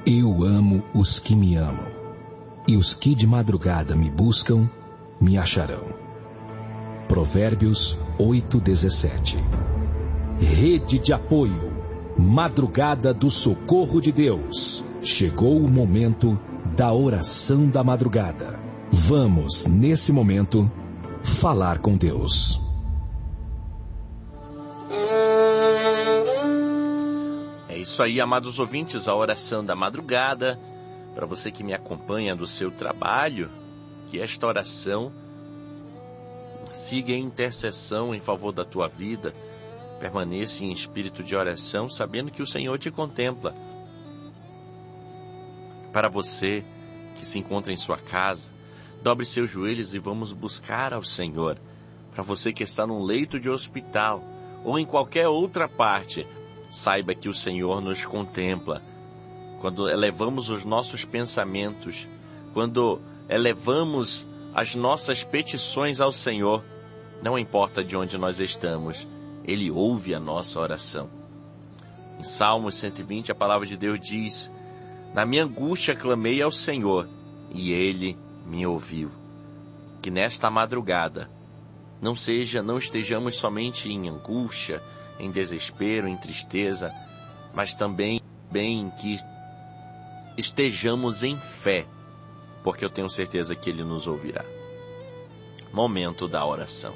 Eu amo os que me amam, e os que de madrugada me buscam, me acharão. Provérbios 8:17. Rede de apoio, madrugada do socorro de Deus. Chegou o momento da oração da madrugada. Vamos, nesse momento, falar com Deus. É isso aí, amados ouvintes, a oração da madrugada. Para você que me acompanha do seu trabalho, que esta oração siga em intercessão em favor da tua vida. Permaneça em espírito de oração, sabendo que o Senhor te contempla. Para você que se encontra em sua casa, dobre seus joelhos e vamos buscar ao Senhor. Para você que está num leito de hospital ou em qualquer outra parte, saiba que o Senhor nos contempla. Quando elevamos os nossos pensamentos, quando elevamos as nossas petições ao Senhor, não importa de onde nós estamos, Ele ouve a nossa oração. Em Salmos 120, a palavra de Deus diz: na minha angústia clamei ao Senhor, e Ele me ouviu. Que nesta madrugada não estejamos somente em angústia, em desespero, em tristeza, mas também que estejamos em fé, porque eu tenho certeza que Ele nos ouvirá. Momento da oração.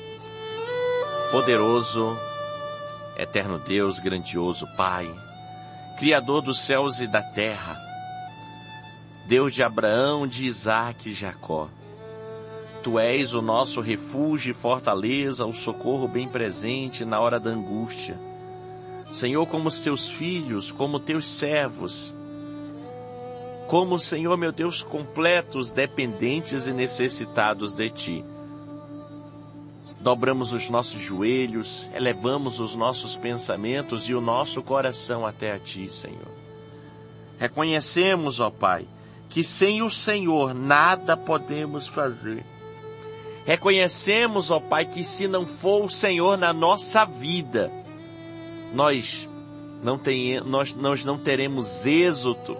Poderoso, eterno Deus, grandioso Pai, Criador dos céus e da terra, Deus de Abraão, de Isaque e Jacó, Tu és o nosso refúgio e fortaleza, o socorro bem presente na hora da angústia. Senhor, como os Teus filhos, como Teus servos, como, Senhor, meu Deus, completos, dependentes e necessitados de Ti. Dobramos os nossos joelhos, elevamos os nossos pensamentos e o nosso coração até a Ti, Senhor. Reconhecemos, ó Pai, que sem o Senhor nada podemos fazer. Reconhecemos, ó Pai, que se não for o Senhor na nossa vida, nós não teremos êxito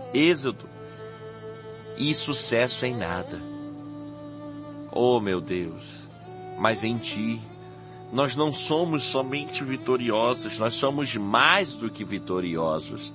e sucesso em nada. Oh, meu Deus, mas em Ti nós não somos somente vitoriosos, nós somos mais do que vitoriosos.